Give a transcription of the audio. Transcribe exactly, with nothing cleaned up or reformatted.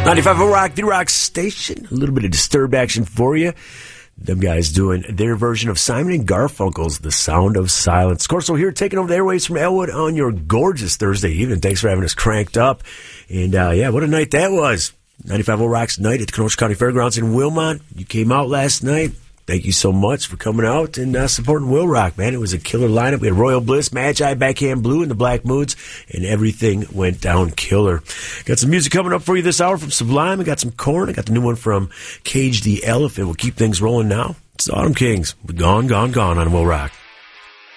ninety-five point oh Rock, the Rock Station. A little bit of Disturbed action for you. Them guys doing their version of Simon and Garfunkel's The Sound of Silence. Of course, we're here taking over the airwaves from Elwood on your gorgeous Thursday evening. Thanks for having us cranked up. And, uh, yeah, what a night that was. ninety-five point oh Rock's night at the Kenosha County Fairgrounds in Wilmot. You came out last night. Thank you so much for coming out and uh, supporting Will Rock, man. It was a killer lineup. We had Royal Bliss, Magi, Backhand Blue, and the Black Moods, and everything went down killer. Got some music coming up for you this hour from Sublime. I got some Korn. I got the new one from Cage the Elephant. We'll keep things rolling now. It's the Autumn Kings. Gone, gone, gone on Will Rock.